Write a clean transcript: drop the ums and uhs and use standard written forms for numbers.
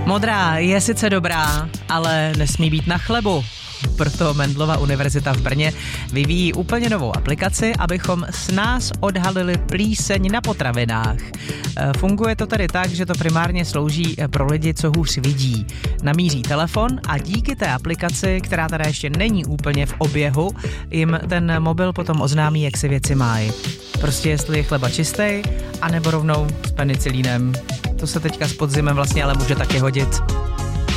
Modrá je sice dobrá, ale nesmí být na chlebu. Proto Mendelova univerzita v Brně vyvíjí úplně novou aplikaci, abychom s nás odhalili plíseň na potravinách. Funguje to tedy tak, že to primárně slouží pro lidi, co hůř vidí. Namíří telefon a díky té aplikaci, která teda ještě není úplně v oběhu, jim ten mobil potom oznámí, jak se věci mají. Prostě jestli je chleba čistý, anebo rovnou s penicilínem. To se teďka s podzimem vlastně ale může taky hodit.